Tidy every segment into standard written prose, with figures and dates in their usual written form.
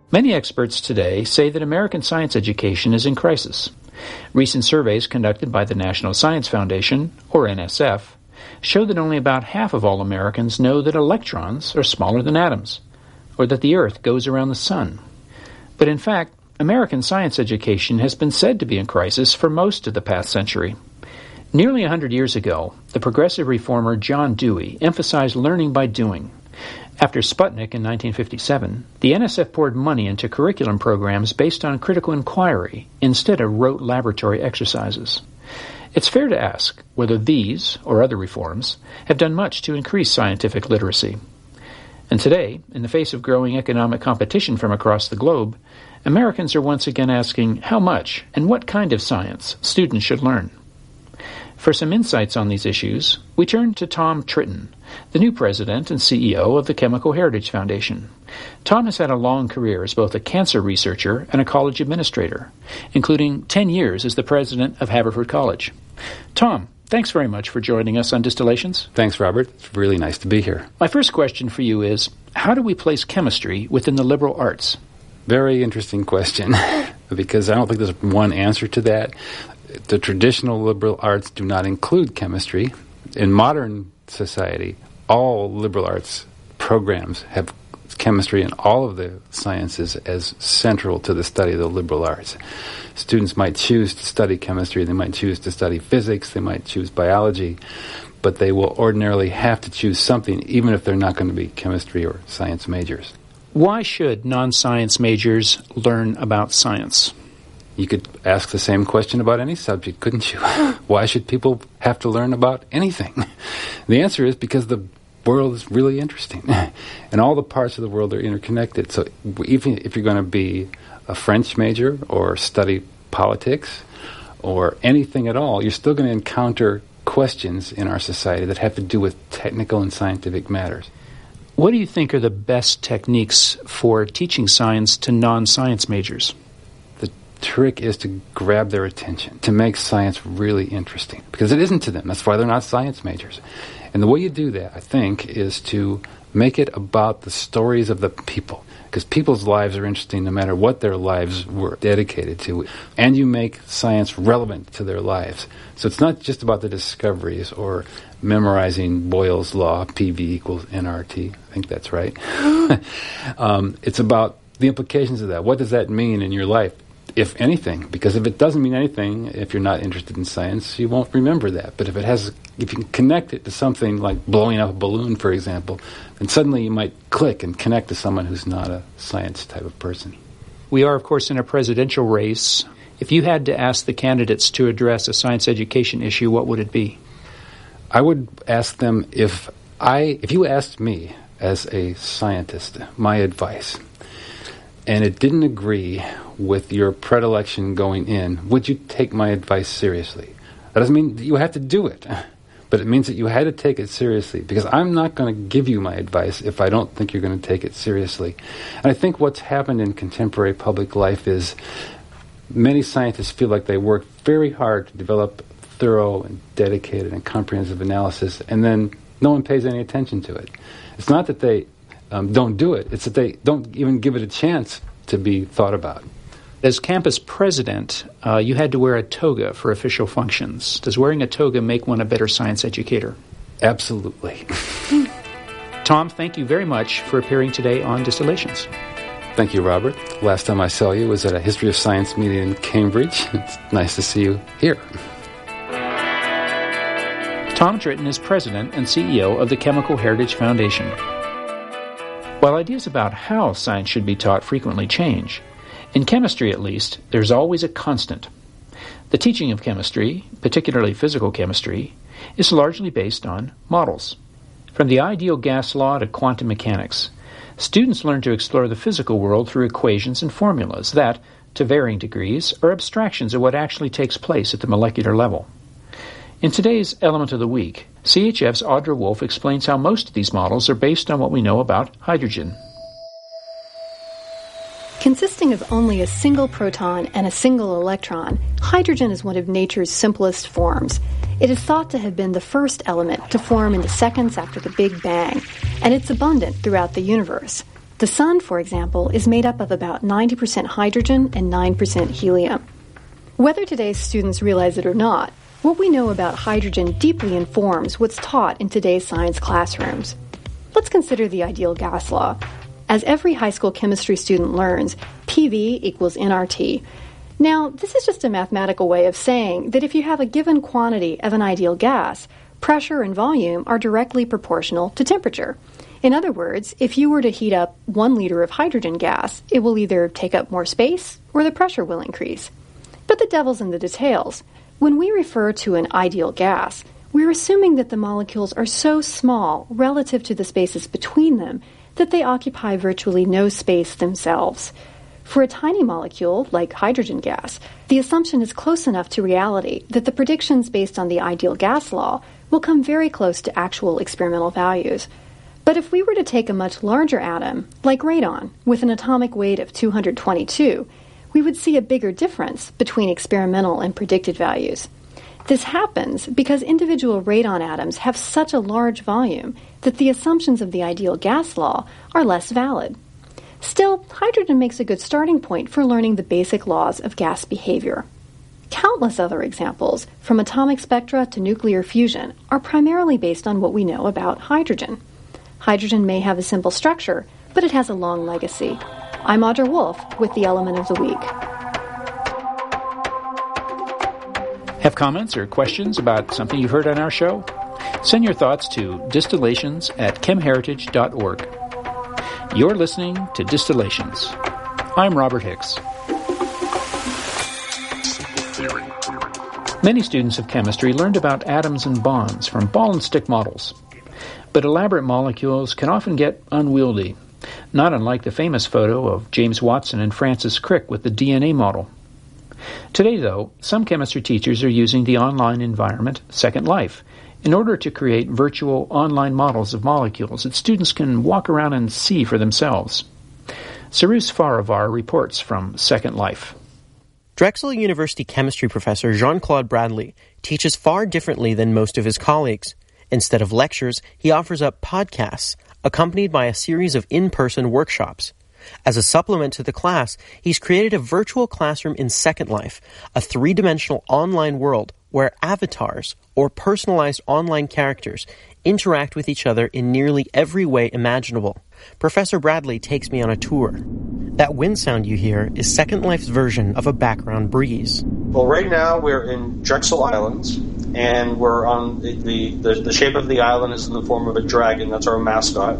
Many experts today say that American science education is in crisis. Recent surveys conducted by the National Science Foundation, or NSF, show that only about half of all Americans know that electrons are smaller than atoms, or that the Earth goes around the sun. But in fact, American science education has been said to be in crisis for most of the past century. Nearly 100 years ago, the progressive reformer John Dewey emphasized learning by doing. After Sputnik in 1957, the NSF poured money into curriculum programs based on critical inquiry instead of rote laboratory exercises. It's fair to ask whether these, or other reforms, have done much to increase scientific literacy. And today, in the face of growing economic competition from across the globe, Americans are once again asking how much and what kind of science students should learn. For some insights on these issues, we turn to Tom Tritton, the new president and CEO of the Chemical Heritage Foundation. Tom has had a long career as both a cancer researcher and a college administrator, including 10 years as the president of Haverford College. Tom, thanks very much for joining us on Distillations. Thanks, Robert. It's really nice to be here. My first question for you is, how do we place chemistry within the liberal arts? Very interesting question, because I don't think there's one answer to that. The traditional liberal arts do not include chemistry. In modern society, all liberal arts programs have chemistry and all of the sciences as central to the study of the liberal arts. Students might choose to study chemistry, they might choose to study physics, they might choose biology, but they will ordinarily have to choose something, even if they're not going to be chemistry or science majors. Why should non-science majors learn about science? You could ask the same question about any subject, couldn't you? Why should people have to learn about anything? The answer is because the world is really interesting, and all the parts of the world are interconnected. So even if you're going to be a French major or study politics or anything at all, you're still going to encounter questions in our society that have to do with technical and scientific matters. What do you think are the best techniques for teaching science to non-science majors? The trick is to grab their attention, to make science really interesting, because it isn't to them. That's why they're not science majors. And the way you do that, I think, is to make it about the stories of the people, because people's lives are interesting no matter what their lives were dedicated to, and you make science relevant to their lives. So it's not just about the discoveries or memorizing Boyle's law, PV equals nRT. I think that's right. It's about the implications of that. What does that mean in your life, if anything? Because if it doesn't mean anything, if you're not interested in science, you won't remember that. But if you can connect it to something like blowing up a balloon, for example, then suddenly you might click and connect to someone who's not a science type of person. We are, of course, in a presidential race. If you had to ask the candidates to address a science education issue, what would it be? I would ask them, if you asked me as a scientist my advice, and it didn't agree with your predilection going in, would you take my advice seriously? That doesn't mean that you have to do it, but it means that you had to take it seriously, because I'm not going to give you my advice if I don't think you're going to take it seriously. And I think what's happened in contemporary public life is many scientists feel like they work very hard to develop thorough and dedicated and comprehensive analysis, and then no one pays any attention to it. It's not that they don't do it, it's that they don't even give it a chance to be thought about. As campus president, you had to wear a toga for official functions. Does wearing a toga make one a better science educator? Absolutely. Tom, thank you very much for appearing today on Distillations. Thank you, Robert. Last time I saw you was at a History of Science meeting in Cambridge. It's nice to see you here. Tom Tritton is president and CEO of the Chemical Heritage Foundation. While ideas about how science should be taught frequently change, in chemistry at least, there's always a constant. The teaching of chemistry, particularly physical chemistry, is largely based on models. From the ideal gas law to quantum mechanics, students learn to explore the physical world through equations and formulas that, to varying degrees, are abstractions of what actually takes place at the molecular level. In today's Element of the Week, CHF's Audra Wolf explains how most of these models are based on what we know about hydrogen. Consisting of only a single proton and a single electron, hydrogen is one of nature's simplest forms. It is thought to have been the first element to form in the seconds after the Big Bang, and it's abundant throughout the universe. The sun, for example, is made up of about 90% hydrogen and 9% helium. Whether today's students realize it or not, what we know about hydrogen deeply informs what's taught in today's science classrooms. Let's consider the ideal gas law. As every high school chemistry student learns, PV equals nRT. Now, this is just a mathematical way of saying that if you have a given quantity of an ideal gas, pressure and volume are directly proportional to temperature. In other words, if you were to heat up 1 liter of hydrogen gas, it will either take up more space or the pressure will increase. But the devil's in the details. When we refer to an ideal gas, we're assuming that the molecules are so small relative to the spaces between them that they occupy virtually no space themselves. For a tiny molecule, like hydrogen gas, the assumption is close enough to reality that the predictions based on the ideal gas law will come very close to actual experimental values. But if we were to take a much larger atom, like radon, with an atomic weight of 222, we would see a bigger difference between experimental and predicted values. This happens because individual radon atoms have such a large volume that the assumptions of the ideal gas law are less valid. Still, hydrogen makes a good starting point for learning the basic laws of gas behavior. Countless other examples, from atomic spectra to nuclear fusion, are primarily based on what we know about hydrogen. Hydrogen may have a simple structure, but it has a long legacy. I'm Audra Wolf with the Element of the Week. Have comments or questions about something you've heard on our show? Send your thoughts to distillations@chemheritage.org. You're listening to Distillations. I'm Robert Hicks. Many students of chemistry learned about atoms and bonds from ball and stick models. But elaborate molecules can often get unwieldy, not unlike the famous photo of James Watson and Francis Crick with the DNA model. Today, though, some chemistry teachers are using the online environment Second Life in order to create virtual online models of molecules that students can walk around and see for themselves. Cyrus Farivar reports from Second Life. Drexel University chemistry professor Jean-Claude Bradley teaches far differently than most of his colleagues. Instead of lectures, he offers up podcasts, accompanied by a series of in-person workshops. As a supplement to the class, he's created a virtual classroom in Second Life, a three-dimensional online world where avatars, or personalized online characters, interact with each other in nearly every way imaginable. Professor Bradley takes me on a tour. That wind sound you hear is Second Life's version of a background breeze. Well, right now we're in Drexel Island, and we're on the shape of the island is in the form of a dragon. That's our mascot.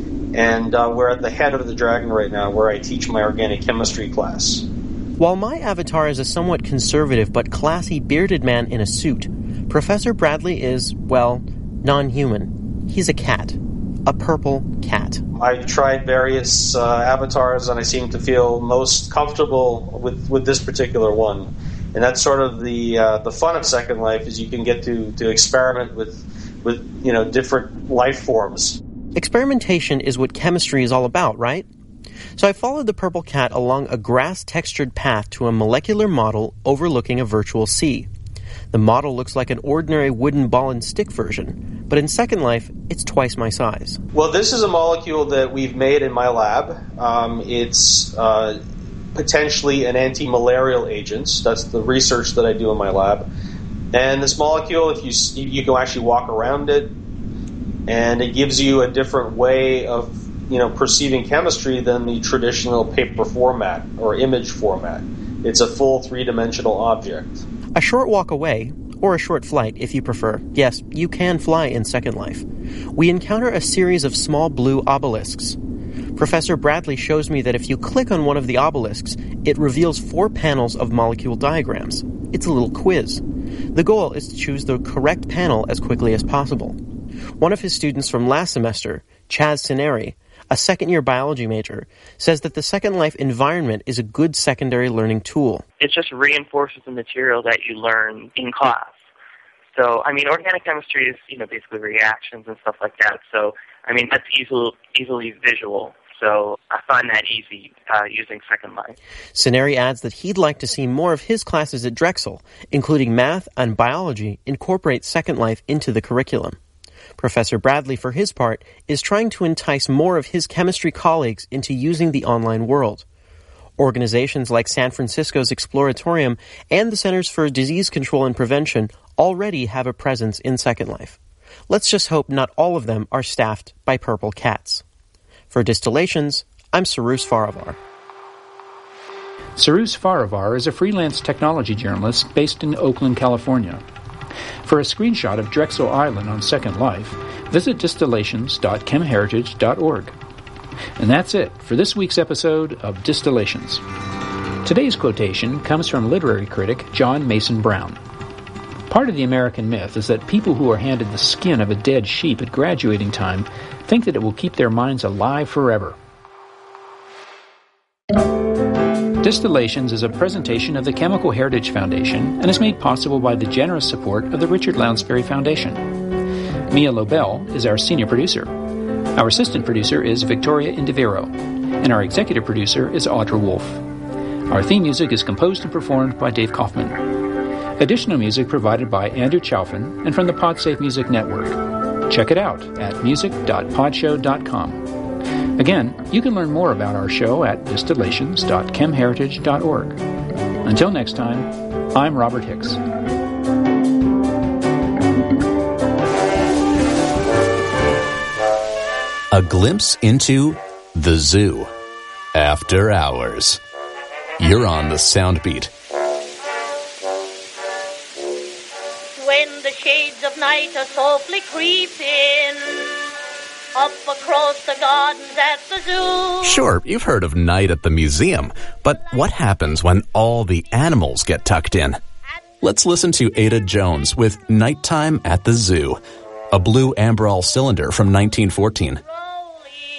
And we're at the head of the dragon right now, where I teach my organic chemistry class. While my avatar is a somewhat conservative but classy bearded man in a suit, Professor Bradley is, well, non-human. He's a cat. A purple cat. I've tried various avatars, and I seem to feel most comfortable with this particular one. And that's sort of the fun of Second Life, is you can get to experiment with different life forms. Experimentation is what chemistry is all about, right? So I followed the purple cat along a grass-textured path to a molecular model overlooking a virtual sea. The model looks like an ordinary wooden ball and stick version, but in Second Life, it's twice my size. Well, this is a molecule that we've made in my lab. It's potentially an anti-malarial agent. That's the research that I do in my lab. And this molecule, if you can actually walk around it, and it gives you a different way of perceiving chemistry than the traditional paper format or image format. It's a full three-dimensional object. A short walk away, or a short flight if you prefer. Yes, you can fly in Second Life. We encounter a series of small blue obelisks. Professor Bradley shows me that if you click on one of the obelisks, it reveals 4 panels of molecule diagrams. It's a little quiz. The goal is to choose the correct panel as quickly as possible. One of his students from last semester, Chaz Sineri, a second-year biology major, says that the Second Life environment is a good secondary learning tool. It just reinforces the material that you learn in class. So, organic chemistry is, basically reactions and stuff like that. So, that's easily visual. So I find that easy using Second Life. Sineri adds that he'd like to see more of his classes at Drexel, including math and biology, incorporate Second Life into the curriculum. Professor Bradley, for his part, is trying to entice more of his chemistry colleagues into using the online world. Organizations like San Francisco's Exploratorium and the Centers for Disease Control and Prevention already have a presence in Second Life. Let's just hope not all of them are staffed by purple cats. For Distillations, I'm Sarus Farivar. Sarus Farivar is a freelance technology journalist based in Oakland, California. For a screenshot of Drexel Island on Second Life, visit distillations.chemheritage.org. And that's it for this week's episode of Distillations. Today's quotation comes from literary critic John Mason Brown. Part of the American myth is that people who are handed the skin of a dead sheep at graduating time think that it will keep their minds alive forever. Distillations is a presentation of the Chemical Heritage Foundation and is made possible by the generous support of the Richard Lounsbury Foundation. Mia Lobel is our senior producer. Our assistant producer is Victoria Indiviro, and our executive producer is Audra Wolf. Our theme music is composed and performed by Dave Kaufman. Additional music provided by Andrew Chaufin and from the PodSafe Music Network. Check it out at music.podshow.com. Again, you can learn more about our show at distillations.chemheritage.org. Until next time, I'm Robert Hicks. A glimpse into the zoo. After hours. You're on the Soundbeat. When the shades of night are softly creeping up across the gardens at the zoo. Sure, you've heard of night at the museum, but what happens when all the animals get tucked in? Let's listen to Ada Jones with Nighttime at the Zoo, a blue Amberol cylinder from 1914.